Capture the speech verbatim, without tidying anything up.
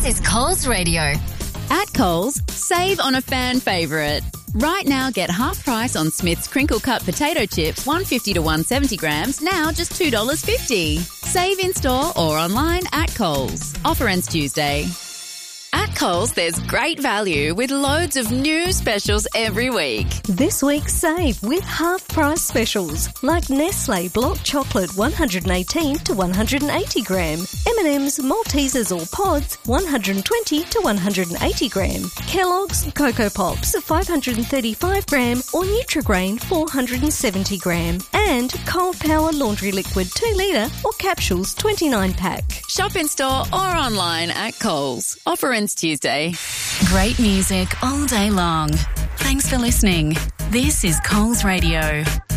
This is Coles Radio. At Coles, save on a fan favourite. Right now, get half price on Smith's crinkle cut potato chips, one fifty to one seventy grams, now just two dollars fifty. Save in store or online at Coles. Offer ends Tuesday. At Coles, there's great value with loads of new specials every week. This week, save with half-price specials like Nestle Block Chocolate one eighteen to one eighty gram, M and M's Maltesers or Pods one twenty to one eighty gram, Kellogg's Cocoa Pops five thirty-five gram or Nutrigrain four seventy gram, and Cold Power Laundry Liquid two litre or capsules twenty-nine pack. Shop in store or online at Coles. Offer ends Tuesday. Great music all day long. Thanks for listening. This is Coles Radio.